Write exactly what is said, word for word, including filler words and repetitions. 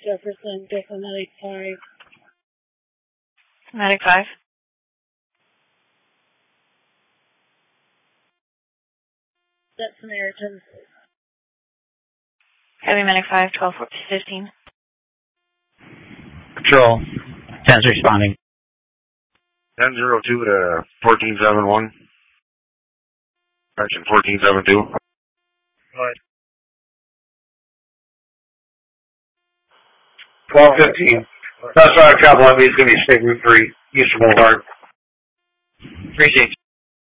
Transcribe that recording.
Jefferson, Delta Medic five. Medic five. That's Samaritan. Heavy Medic five, twelve fifteen. Patrol. ten's responding. ten zero two to fourteen seven one. Action fourteen seven two. Go ahead. twelve fifteen. That's why I couple on me. It's going to be State Route three, Eastern Boulevard. Appreciate you.